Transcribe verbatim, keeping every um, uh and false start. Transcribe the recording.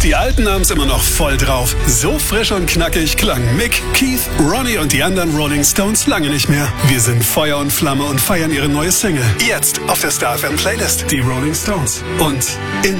Die Alten haben's immer noch voll drauf. So frisch und knackig klangen Mick, Keith, Ronnie und die anderen Rolling Stones lange nicht mehr. Wir sind Feuer und Flamme und feiern ihre neue Single. Jetzt auf der Star F M Playlist. Die Rolling Stones. Und in